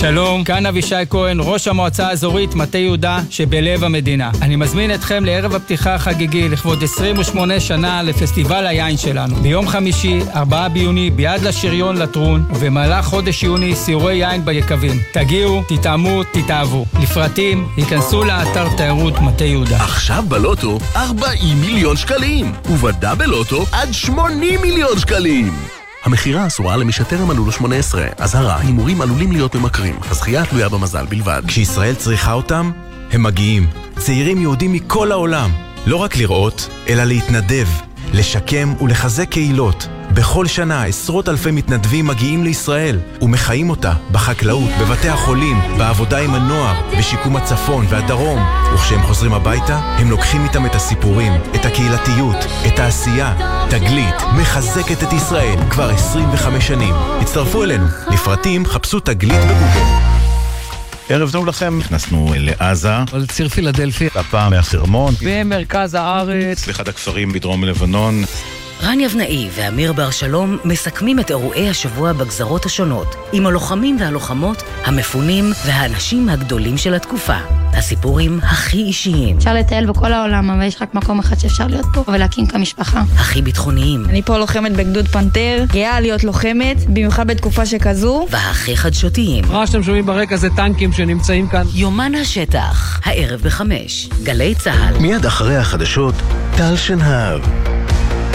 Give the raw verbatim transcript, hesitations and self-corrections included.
שלום, כאן אבישי כהן, ראש המועצה האזורית מטה יהודה שבלב המדינה. אני מזמין אתכם לערב הפתיחה החגיגי לכבוד עשרים ושמונה שנה לפסטיבל היין שלנו. ביום חמישי, ארבעה ביוני, ביד לשריון לטרון, ובמהלך חודש יוני, סיורי יין ביקבים. תגיעו, תטעמו, תתאהבו. לפרטים, ייכנסו לאתר תיירות מטה יהודה. עכשיו בלוטו ארבעים מיליון שקלים, ובדאבל לוטו עד שמונים מיליון שקלים. המחירה אסורה למי שטרם מלאו לו שמונה עשרה. אזהרה, הימורים עלולים להיות ממכרים. הזכייה תלויה במזל בלבד. כשישראל צריכה אותם, הם מגיעים. צעירים יהודים מכל העולם. לא רק לראות, אלא להתנדב, לשקם ולחזק קהילות. בכל שנה עשרות אלפי מתנדבים מגיעים לישראל ומחיים אותה בחקלאות, בבתי החולים, בעבודה עם הנוער, בשיקום הצפון והדרום. וכשהם חוזרים הביתה, הם לוקחים איתם את הסיפורים, את הקהילתיות, את העשייה. תגלית מחזקת את ישראל כבר עשרים וחמש שנים. הצטרפו אלינו. לפרטים חפשו תגלית בגוגל. ערב טוב לכם, נכנסנו לעזה, על ציר פילדלפי, הפעם מהחרמון, במרכז הארץ, לאחד הכפרים בדרום לבנון. רן יבנאי ואמיר בר שלום מסכמים את אירועי השבוע בגזרות השונות, עם הלוחמים והלוחמות, המפונים והאנשים הגדולים של התקופה. הסיפורים הכי אישיים. אפשר לטייל בכל העולם, אבל יש רק מקום אחד שאפשר להיות פה ולהקים כמשפחה. הכי ביטחוניים. אני פה לוחמת בגדוד פנתר, גאה להיות לוחמת, במיוחד בתקופה שכזו. והכי חדשותיים. מה שאתם שומעים ברקע זה טנקים שנמצאים כאן. יומן השטח, הערב בחמש, גלי צהל. מיד אחרי החדשות, טל שנהב.